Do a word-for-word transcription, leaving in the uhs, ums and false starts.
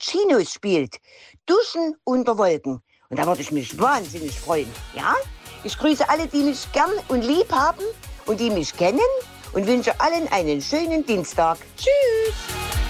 Cappuccinos spielt. Duschen unter Wolken. Und da würde ich mich wahnsinnig freuen. Ja? Ich grüße alle, die mich gern und lieb haben und die mich kennen und wünsche allen einen schönen Dienstag. Tschüss!